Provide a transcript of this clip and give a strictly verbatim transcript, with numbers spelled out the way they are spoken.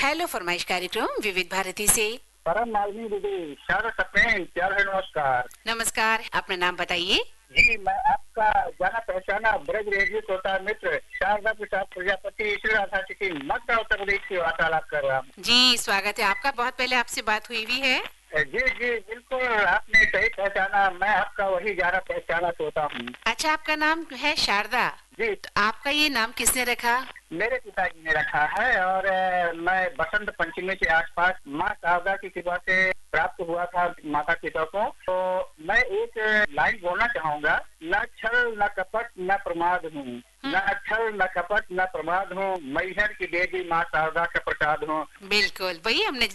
Hello फरमाइश कार्यक्रम विविध भारती से। परम मालिनी दीदी, शारदा सप्रेम, प्यार है, नमस्कार। नमस्कार, अपना नाम बताइए। जी, मैं आपका जाना पहचाना ब्रज रेडियो श्रोता मित्र शारदा प्रसाद प्रजापति श्री राधा सिटी मक्का उत्तर प्रदेश से वार्तालाप कर रहा हूँ। जी स्वागत है आपका। बहुत पहले आपसे बात हुई हुई है। जी जी बिल्कुल, आपने सही पहचाना, मैं आपका वही जाना पहचाना श्रोता हूँ। अच्छा, आपका नाम है शारदा जी, तो आपका ये नाम किसने रखा? मेरे पिताजी ने रखा है और अ, मैं बसंत पंचमी के आसपास माँ शारदा की कृपा से प्राप्त हुआ था माता पिता को। तो मैं एक अ, लाइन बोलना चाहूंगा, न छल न कपट न प्रमाद हूँ, न छल न कपट न प्रमाद हूँ, मैहर की देवी माँ शारदा का प्रसाद हूँ। बिल्कुल वही हमने